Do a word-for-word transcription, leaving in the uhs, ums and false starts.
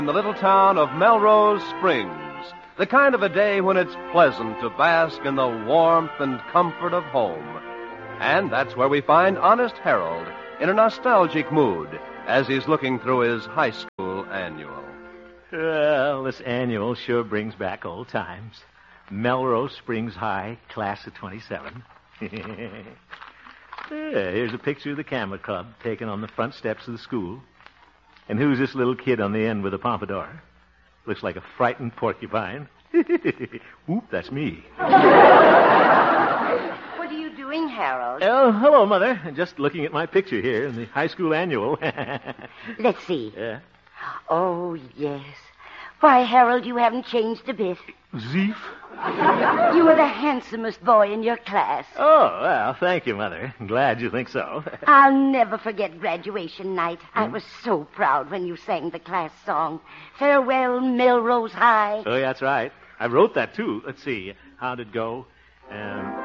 In the little town of Melrose Springs, the kind of a day when it's pleasant to bask in the warmth and comfort of home. And that's where we find Honest Harold in a nostalgic mood as he's looking through his high school annual. Well, this annual sure brings back old times. Melrose Springs High, class of twenty-seven. Yeah, here's a picture of the Camera Club taken on the front steps of the school. And who's this little kid on the end with a pompadour? Looks like a frightened porcupine. Whoop, that's me. What are you doing, Harold? Oh, hello, Mother. Just looking at my picture here in the high school annual. Let's see. Yeah? Oh, yes. Why, Harold, you haven't changed a bit. Zeef? You were the handsomest boy in your class. Oh, well, thank you, Mother. I'm glad you think so. I'll never forget graduation night. Hmm? I was so proud when you sang the class song, Farewell, Melrose High. Oh, yeah, that's right. I wrote that, too. Let's see. How'd it go? Um...